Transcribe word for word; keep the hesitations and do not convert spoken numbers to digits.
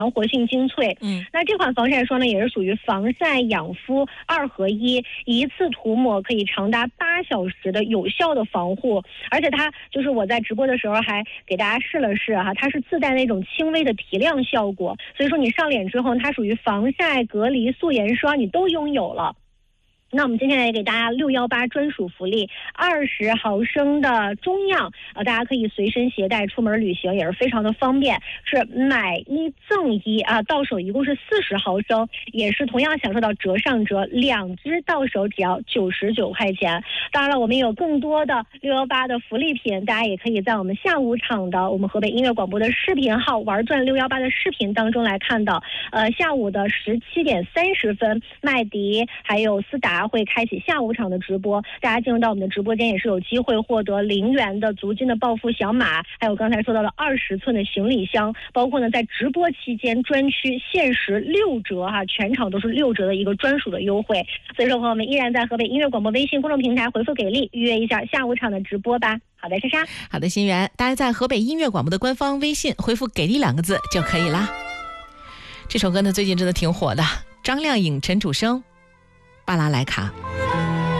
活性精粹。 嗯， 那这款防晒霜呢，也是属于防晒养肤二合一，一次涂抹可以长达八小时的有效的防护，而且它就是我在直播的时候还给大家试了试哈，它是自带那种轻微的提亮效果，所以说你上脸之后，它属于防晒、隔离、素颜霜你都拥有了。那我们今天也给大家六幺八专属福利，二十毫升的中样，呃，大家可以随身携带出门旅行，也是非常的方便，是买一赠一啊，到手一共是四十毫升，也是同样享受到折上折，两支到手只要九十九块钱。当然了，我们有更多的六幺八的福利品，大家也可以在我们下午场的我们河北音乐广播的视频号玩转六幺八的视频当中来看到。呃，下午的十七点三十分，麦迪还有思达会开启下午场的直播，大家进入到我们的直播间也是有机会获得零元的足金的暴富小马，还有刚才说到的二十寸的行李箱，包括呢在直播期间专区限时六折哈，全场都是六折的一个专属的优惠。所以说朋友们依然在河北音乐广播微信公众平台回复给力，预约一下下午场的直播吧。好的，莎莎。 好的，心源，大家在河北音乐广播的官方微信回复给力两个字就可以啦。这首歌呢最近真的挺火的，张靓颖、陈楚生、巴拉莱卡。